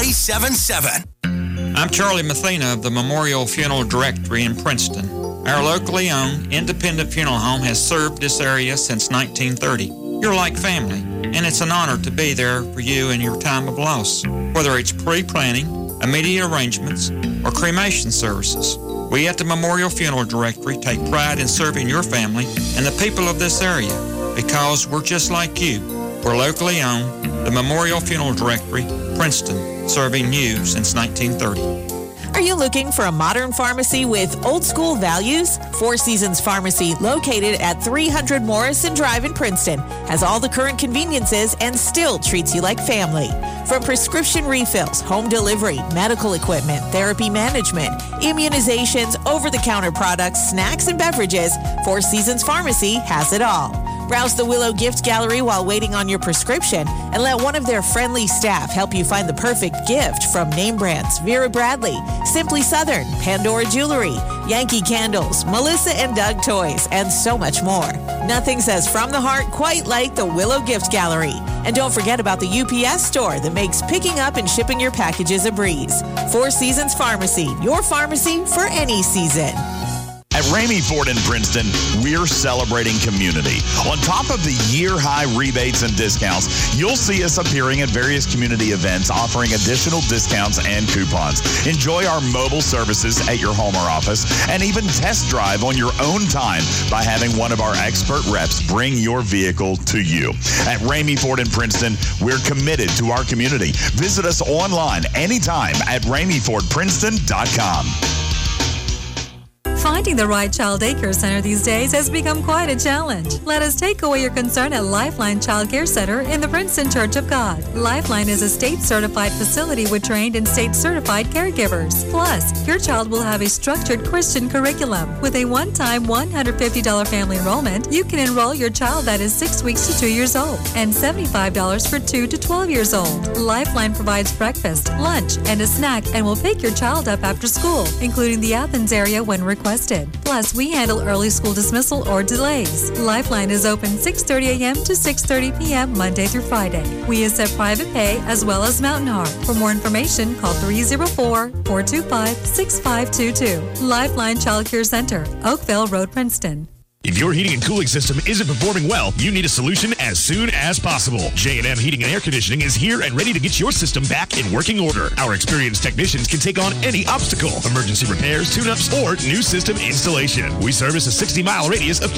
97.7. I'm Charlie Mathena of the Memorial Funeral Directory in Princeton. Our locally owned independent funeral home has served this area since 1930. You're like family, and it's an honor to be there for you in your time of loss, whether it's pre-planning, immediate arrangements, or cremation services. We at the Memorial Funeral Directory take pride in serving your family and the people of this area because we're just like you. We're locally owned, the Memorial Funeral Directory, Princeton, serving you since 1930. Are you looking for a modern pharmacy with old school values? Four Seasons Pharmacy, located at 300 Morrison Drive in Princeton, has all the current conveniences and still treats you like family. From prescription refills, home delivery, medical equipment, therapy management, immunizations, over-the-counter products, snacks, and beverages, Four Seasons Pharmacy has it all. Browse the Willow Gift Gallery while waiting on your prescription and let one of their friendly staff help you find the perfect gift from name brands Vera Bradley, Simply Southern, Pandora Jewelry, Yankee Candles, Melissa and Doug Toys, and so much more. Nothing says from the heart quite like the Willow Gift Gallery. And don't forget about the UPS store that makes picking up and shipping your packages a breeze. Four Seasons Pharmacy, your pharmacy for any season. At Ramey Ford in Princeton, we're celebrating community. On top of the year-high rebates and discounts, you'll see us appearing at various community events offering additional discounts and coupons. Enjoy our mobile services at your home or office, and even test drive on your own time by having one of our expert reps bring your vehicle to you. At Ramey Ford in Princeton, we're committed to our community. Visit us online anytime at RameyFordPrinceton.com. Finding the right child daycare center these days has become quite a challenge. Let us take away your concern at Lifeline Child Care Center in the Princeton Church of God. Lifeline is a state-certified facility with trained and state-certified caregivers. Plus, your child will have a structured Christian curriculum. With a one-time $150 family enrollment, you can enroll your child that is 6 weeks to 2 years old and $75 for 2 to 12 years old. Lifeline provides breakfast, lunch, and a snack and will pick your child up after school, including the Athens area when requested. Plus, we handle early school dismissal or delays. Lifeline is open 6:30 a.m. to 6:30 p.m. Monday through Friday. We accept private pay as well as Mountain Heart. For more information, call 304-425-6522. Lifeline Child Care Center, Oakville Road, Princeton. If your heating and cooling system isn't performing well, you need a solution as soon as possible. J&M Heating and Air Conditioning is here and ready to get your system back in working order. Our experienced technicians can take on any obstacle, emergency repairs, tune-ups, or new system installation. We service a 60-mile radius of